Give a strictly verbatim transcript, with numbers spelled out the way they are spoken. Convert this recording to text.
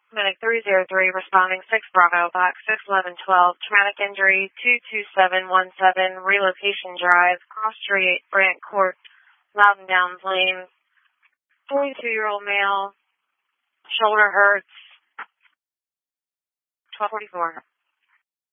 Medic three zero three responding six Bravo, box six eleven twelve, traumatic injury two two seven one seven, relocation drive, cross street, Brant Court, Loudon Downs Lane, forty-two-year-old male, shoulder hurts, twelve forty-four.